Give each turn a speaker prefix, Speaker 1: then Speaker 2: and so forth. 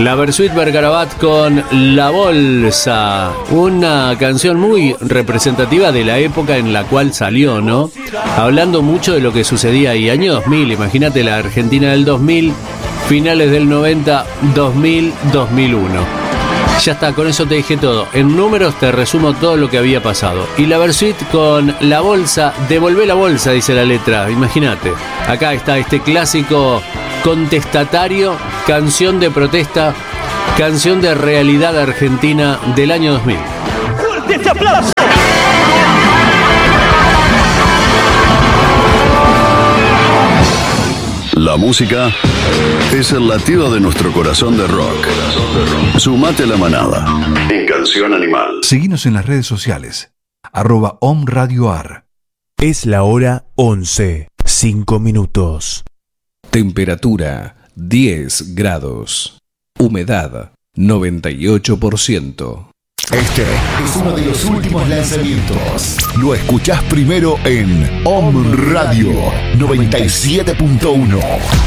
Speaker 1: La Versuit Vergarabat con La Bolsa, una canción muy representativa de la época en la cual salió, ¿no? Hablando mucho de lo que sucedía ahí, año 2000, imagínate la Argentina del 2000, finales del 90, 2000, 2001. Ya está, con eso te dije todo. En números te resumo todo lo que había pasado. Y la Versuit con La Bolsa, devolvé la bolsa, dice la letra, imagínate. Acá está este clásico contestatario, canción de protesta, canción de realidad argentina del año 2000.
Speaker 2: ¡Fuerte ese aplauso!
Speaker 3: La música es el latido de nuestro corazón de rock. Sumate a la manada en Canción Animal.
Speaker 4: Seguinos en las redes sociales. @omradioar.
Speaker 5: Es la hora 11, 5 minutos.
Speaker 6: Temperatura 10 grados. Humedad 98%.
Speaker 7: Este es uno de los últimos lanzamientos. Lo escuchás primero en Om Radio 97.1.